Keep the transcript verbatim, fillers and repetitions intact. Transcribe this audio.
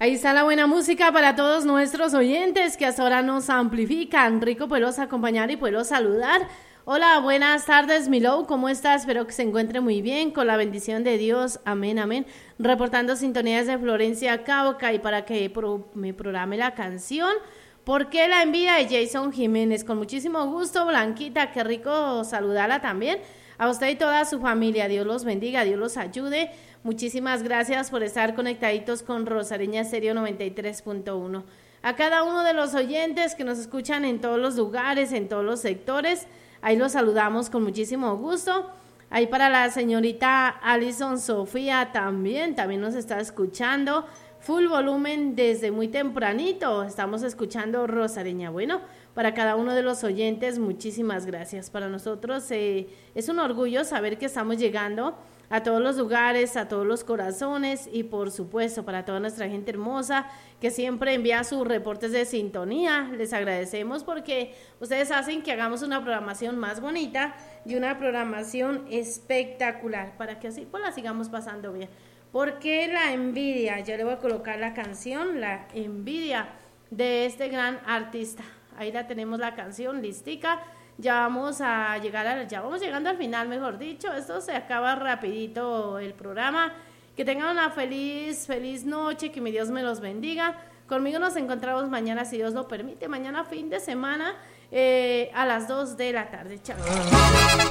Ahí está la buena música para todos nuestros oyentes que hasta ahora nos amplifican. Rico poderlos acompañar y poderlos saludar. Hola, buenas tardes, Milou, ¿cómo estás? Espero que se encuentre muy bien, con la bendición de Dios, amén, amén. Reportando sintonías de Florencia Cauca y para que pro, me programe la canción. ¿Por qué la envidia de Jason Jiménez? Con muchísimo gusto, Blanquita, qué rico saludarla también. A usted y toda su familia, Dios los bendiga, Dios los ayude. Muchísimas gracias por estar conectaditos con Rosareña Estéreo noventa y tres punto uno. A cada uno de los oyentes que nos escuchan en todos los lugares, en todos los sectores, ahí los saludamos con muchísimo gusto. Ahí para la señorita Alison Sofía también, también nos está escuchando. Full volumen desde muy tempranito, estamos escuchando Rosareña. Bueno, para cada uno de los oyentes, muchísimas gracias. Para nosotros eh, es un orgullo saber que estamos llegando a todos los lugares, a todos los corazones y por supuesto para toda nuestra gente hermosa que siempre envía sus reportes de sintonía. Les agradecemos porque ustedes hacen que hagamos una programación más bonita y una programación espectacular para que así pues la sigamos pasando bien. ¿Por qué la envidia? Yo le voy a colocar la canción, la envidia de este gran artista. Ahí la tenemos la canción listica. Ya vamos a llegar a, ya vamos llegando al final, mejor dicho. Esto se acaba rapidito el programa. Que tengan una feliz, feliz noche, que mi Dios me los bendiga. Conmigo nos encontramos mañana, si Dios lo permite. Mañana fin de semana eh, a las dos de la tarde. Chao.